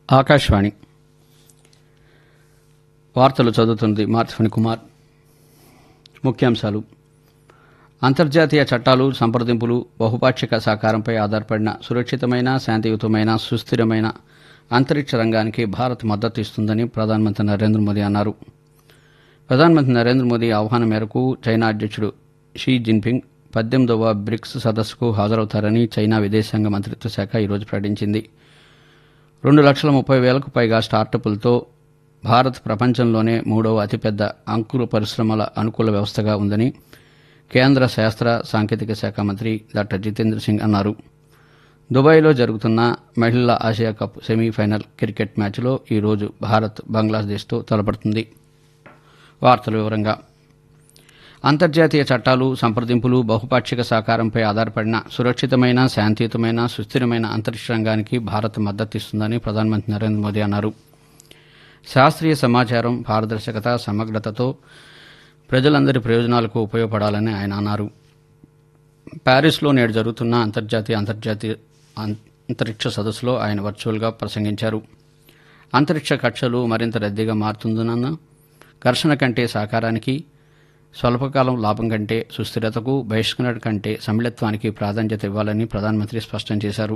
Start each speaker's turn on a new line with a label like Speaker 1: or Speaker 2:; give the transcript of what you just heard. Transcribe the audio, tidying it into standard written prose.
Speaker 1: ఆకాశవాణి వార్తలు చదువుతుంది మార్తిఫణి కుమార్. ముఖ్యాంశాలు: అంతర్జాతీయ చట్టాలు, సంప్రదింపులు, బహుపాక్షిక సహకారంపై ఆధారపడిన సురక్షితమైన, శాంతియుతమైన, సుస్థిరమైన అంతరిక్ష రంగానికి భారత్ మద్దతు ఇస్తుందని ప్రధానమంత్రి నరేంద్ర మోదీ అన్నారు. ప్రధానమంత్రి నరేంద్ర మోదీ ఆహ్వానం మేరకు చైనా అధ్యక్షుడు షీ జిన్పింగ్ 18వ బ్రిక్స్ సదస్సుకు హాజరవుతారని చైనా విదేశాంగ మంత్రిత్వ శాఖ ఈరోజు ప్రకటించింది. 2,30,000కు పైగా స్టార్టప్లతో భారత్ ప్రపంచంలోనే 3వ అతిపెద్ద అంకుర పరిశ్రమల అనుకూల వ్యవస్థగా ఉందని కేంద్ర శాస్త్ర సాంకేతిక శాఖ మంత్రి డాక్టర్ జితేంద్ర సింగ్ అన్నారు. దుబాయ్లో జరుగుతున్న మహిళల ఆసియా కప్ సెమీఫైనల్ క్రికెట్ మ్యాచ్లో ఈరోజు భారత్ బంగ్లాదేశ్తో తలపడుతుంది. వార్తల వివరంగా: అంతర్జాతీయ చట్టాలు, సంప్రదింపులు, బహుపాక్షిక సహకారంపై ఆధారపడిన సురక్షితమైన, శాంతియుతమైన, సుస్థిరమైన అంతరిక్ష రంగానికి భారత్ మద్దతిస్తుందని ప్రధానమంత్రి నరేంద్ర మోదీ అన్నారు. శాస్త్రీయ సమాచారం, పారదర్శకత, సమగ్రతతో ప్రజలందరి ప్రయోజనాలకు ఉపయోగపడాలని ఆయన అన్నారు. ప్యారిస్లో నేడు జరుగుతున్న అంతర్జాతీయ అంతరిక్ష సదస్సులో ఆయన వర్చువల్గా ప్రసంగించారు. అంతరిక్ష కక్షలు మరింత రద్దీగా మారుతుందన్న ఘర్షణ కంటే సహకారానికి, స్వల్పకాలం లాభం కంటే సుస్థిరతకు, బహిష్కరణ కంటే సమ్మిళత్వానికి ప్రాధాన్యత ఇవ్వాలని ప్రధానమంత్రి స్పష్టం చేశారు.